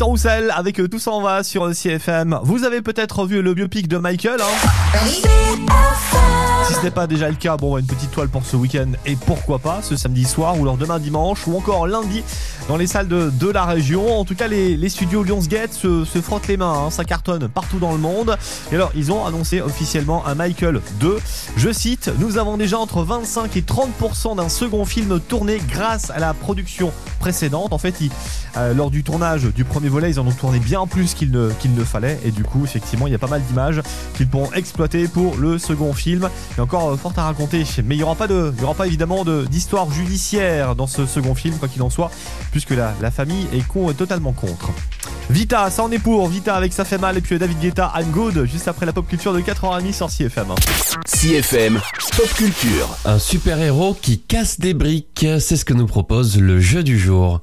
Gaëtan Roussel avec Tout s'en va sur CFM. Vous avez peut-être vu le biopic de Michael, Si ce n'est pas déjà le cas, une petite toile pour ce week-end et pourquoi pas ce samedi soir ou alors demain dimanche ou encore lundi dans les salles de la région. En tout cas, les studios Lionsgate se frottent les mains, ça cartonne partout dans le monde. Et alors, ils ont annoncé officiellement un Michael 2. Je cite, nous avons déjà entre 25 et 30% d'un second film tourné grâce à la production précédente. En fait, lors du tournage du premier volet, ils en ont tourné bien plus qu'il ne fallait. Et du coup, effectivement, il y a pas mal d'images qu'ils pourront exploiter pour le second film. Il y a encore fort à raconter, mais il n'y aura pas évidemment d'histoire judiciaire dans ce second film, quoi qu'il en soit, puisque la famille est totalement contre. Vita, ça en est pour Vita avec Ça fait mal et puis David Guetta, I'm Good, juste après la pop culture de 4h30 sur CFM. CFM, pop culture. Un super-héros qui casse des briques, c'est ce que nous propose le jeu du jour.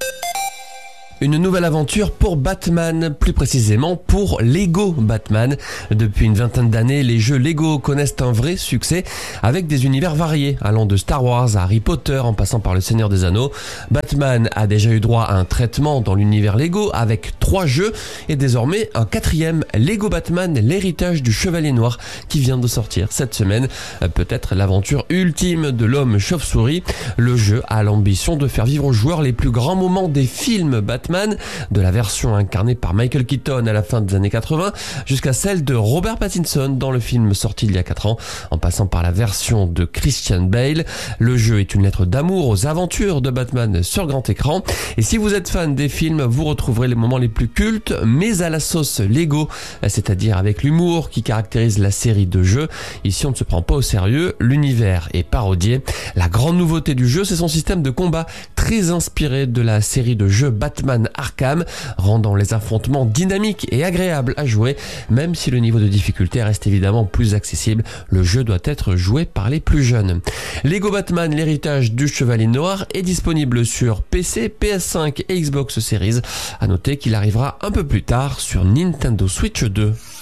Une nouvelle aventure pour Batman, plus précisément pour Lego Batman. Depuis une vingtaine d'années, les jeux Lego connaissent un vrai succès avec des univers variés, allant de Star Wars à Harry Potter en passant par le Seigneur des Anneaux. Batman a déjà eu droit à un traitement dans l'univers Lego avec 3 jeux et désormais un 4e, Lego Batman, l'héritage du Chevalier Noir, qui vient de sortir cette semaine. Peut-être l'aventure ultime de l'homme chauve-souris. Le jeu a l'ambition de faire vivre aux joueurs les plus grands moments des films Batman, de la version incarnée par Michael Keaton à la fin des années 80 jusqu'à celle de Robert Pattinson dans le film sorti il y a 4 ans, en passant par la version de Christian Bale. Le jeu est une lettre d'amour aux aventures de Batman sur grand écran. Et si vous êtes fan des films, vous retrouverez les moments les plus cultes, mais à la sauce Lego, c'est-à-dire avec l'humour qui caractérise la série de jeux. Ici, on ne se prend pas au sérieux, l'univers est parodié. La grande nouveauté du jeu, c'est son système de combat très inspiré de la série de jeux Batman Arkham, rendant les affrontements dynamiques et agréables à jouer. Même si le niveau de difficulté reste évidemment plus accessible, le jeu doit être joué par les plus jeunes. Lego Batman, l'héritage du Chevalier Noir, est disponible sur PC, PS5 et Xbox Series. À noter qu'il arrivera un peu plus tard sur Nintendo Switch 2.